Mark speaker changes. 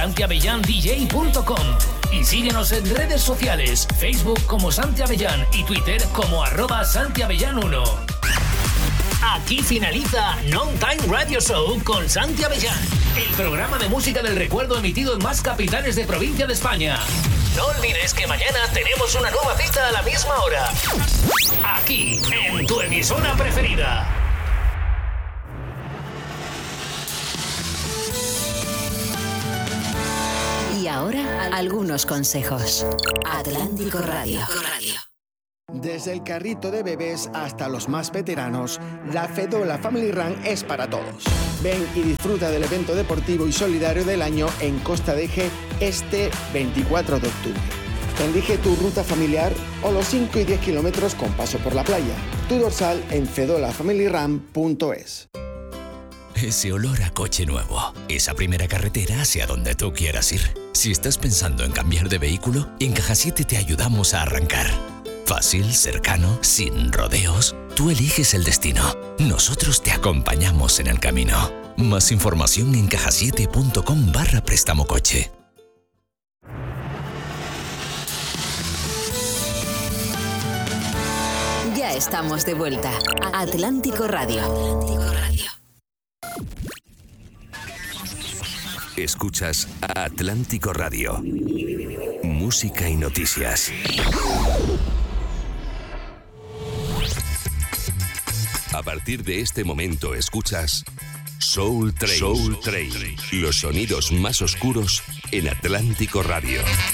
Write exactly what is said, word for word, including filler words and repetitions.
Speaker 1: santi avellán d j punto com y síguenos en redes sociales, Facebook como Santi Avellán y Twitter como arroba Santi Avellán uno. Aquí finaliza Non Time Radio Show con Santi Avellán, el programa de música del recuerdo emitido en más capitales de provincia de España. No olvides que mañana tenemos una nueva cita a la misma hora. Aquí, en tu emisora preferida.
Speaker 2: Y ahora, algunos consejos. Atlántico Radio.
Speaker 3: Desde el carrito de bebés hasta los más veteranos, la Fedola Family Run es para todos. Ven y disfruta del evento deportivo y solidario del año en Costa de Eje este veinticuatro de octubre. Elige tu ruta familiar o los cinco y diez kilómetros con paso por la playa. Tu dorsal en fedola family run punto es.
Speaker 4: Ese olor a coche nuevo, esa primera carretera hacia donde tú quieras ir. Si estás pensando en cambiar de vehículo, en Caja siete te ayudamos a arrancar. Fácil, cercano, sin rodeos. Tú eliges el destino. Nosotros te acompañamos en el camino. Más información en caja siete punto com barra préstamo coche.
Speaker 2: Ya estamos de vuelta. Atlántico Radio. Atlántico Radio.
Speaker 5: Escuchas Atlántico Radio. Música y noticias. A partir de este momento escuchas Soul Train. Soul Train. Los sonidos más oscuros en Atlántico Radio.